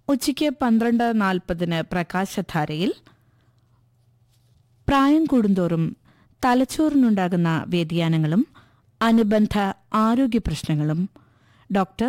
ഉച്ചയ്ക്ക് 12:40 പ്രകാശധാരയിൽ പ്രായം കൂടുന്തോറും തലച്ചോറിനുണ്ടാകുന്ന വ്യതിയാനങ്ങളും അനുബന്ധ ആരോഗ്യ പ്രശ്നങ്ങളും ഡോക്ടർ